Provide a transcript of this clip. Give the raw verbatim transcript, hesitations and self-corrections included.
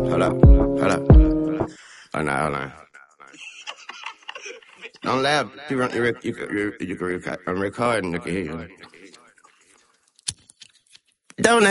hold up, hold up. Oh, no, hold on. Don't laugh. You, you, you, you, you, you, you, I'm recording. You can hear you. Don't